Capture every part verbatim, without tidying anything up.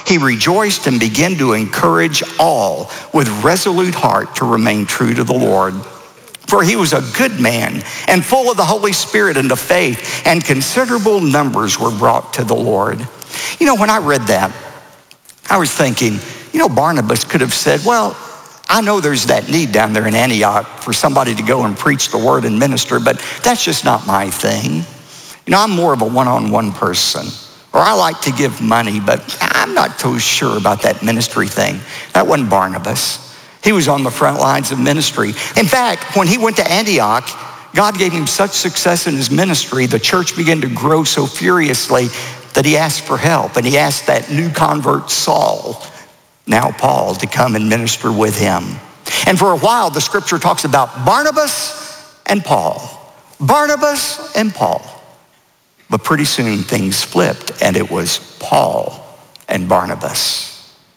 he rejoiced and began to encourage all with resolute heart to remain true to the Lord. For he was a good man and full of the Holy Spirit and of faith, and considerable numbers were brought to the Lord. You know, when I read that, I was thinking, you know, Barnabas could have said, well, I know there's that need down there in Antioch for somebody to go and preach the word and minister, but that's just not my thing. You know, I'm more of a one-on-one person. Or I like to give money, but I'm not so sure about that ministry thing. That wasn't Barnabas. He was on the front lines of ministry. In fact, when he went to Antioch, God gave him such success in his ministry, the church began to grow so furiously that he asked for help. And he asked that new convert Saul, now Paul, to come and minister with him. And for a while, the scripture talks about Barnabas and Paul. Barnabas and Paul. But pretty soon things flipped, and it was Paul and Barnabas.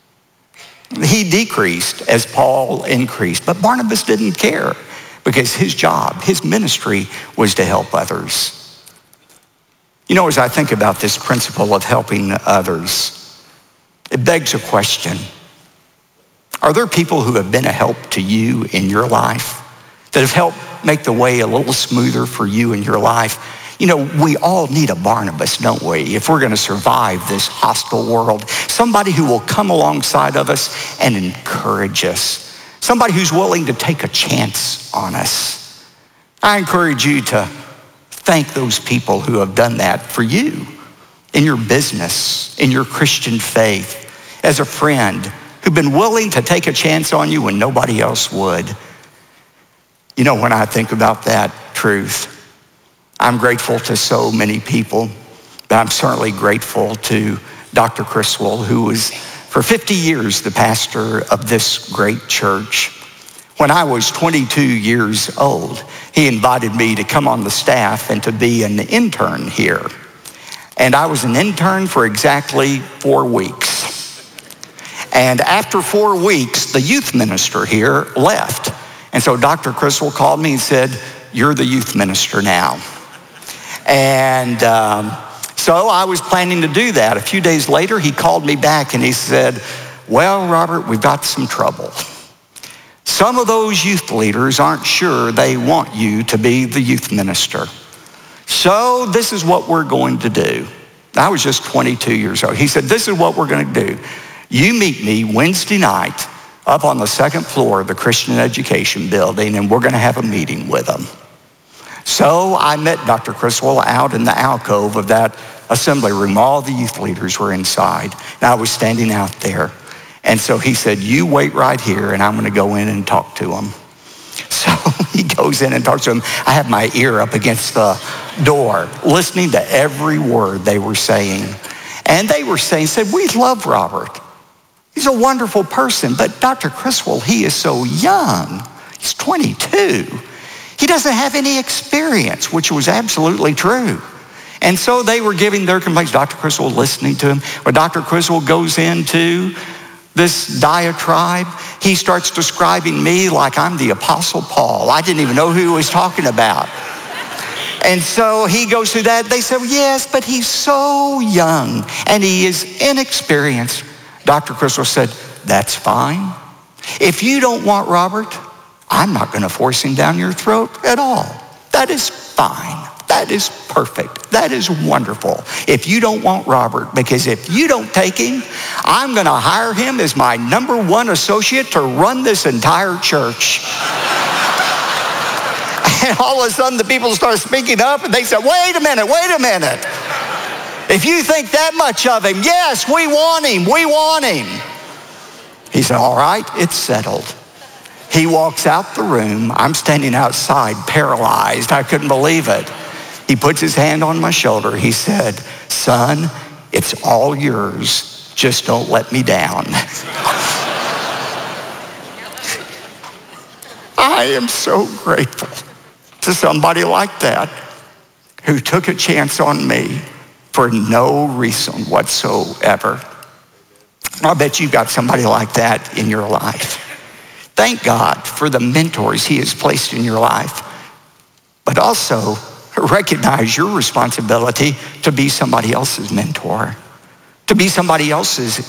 He decreased as Paul increased, but Barnabas didn't care because his job, his ministry was to help others. You know, as I think about this principle of helping others, it begs a question. Are there people who have been a help to you in your life, that have helped make the way a little smoother for you in your life? You know, we all need a Barnabas, don't we, if we're going to survive this hostile world. Somebody who will come alongside of us and encourage us. Somebody who's willing to take a chance on us. I encourage you to thank those people who have done that for you in your business, in your Christian faith, as a friend who've been willing to take a chance on you when nobody else would. You know, when I think about that truth, I'm grateful to so many people, but I'm certainly grateful to Doctor Criswell, who was for fifty years the pastor of this great church. When I was twenty-two years old, he invited me to come on the staff and to be an intern here. And I was an intern for exactly four weeks. And after four weeks, the youth minister here left. And so Doctor Criswell called me and said, "You're the youth minister now." And um, so I was planning to do that. A few days later, he called me back and he said, "Well, Robert, we've got some trouble. Some of those youth leaders aren't sure they want you to be the youth minister. So this is what we're going to do." I was just twenty-two years old. He said, "This is what we're going to do. You meet me Wednesday night up on the second floor of the Christian Education Building, and we're going to have a meeting with them." So I met Doctor Criswell out in the alcove of that assembly room. All the youth leaders were inside, and I was standing out there. And so he said, "You wait right here, and I'm going to go in and talk to them." So he goes in and talks to them. I have my ear up against the door, listening to every word they were saying. And they were saying, said, "We love Robert. He's a wonderful person, but Doctor Criswell, he is so young. He's twenty-two. He doesn't have any experience," which was absolutely true. And so they were giving their complaints. Doctor Criswell listening to him. When Doctor Criswell goes into this diatribe, he starts describing me like I'm the Apostle Paul. I didn't even know who he was talking about. And so he goes through that. They said, "Yes, but he's so young and he is inexperienced." Doctor Criswell said, "That's fine. If you don't want Robert, I'm not going to force him down your throat at all. That is fine. That is perfect. That is wonderful. If you don't want Robert, because if you don't take him, I'm going to hire him as my number one associate to run this entire church." And all of a sudden the people start speaking up and they said, "Wait a minute, wait a minute. If you think that much of him, yes, we want him, we want him." He said, "All right, it's settled." He walks out the room. I'm standing outside, paralyzed. I couldn't believe it. He puts his hand on my shoulder. He said, "Son, it's all yours. Just don't let me down." I am so grateful to somebody like that who took a chance on me for no reason whatsoever. I bet you've got somebody like that in your life. Thank God for the mentors he has placed in your life, but also recognize your responsibility to be somebody else's mentor, to be somebody else's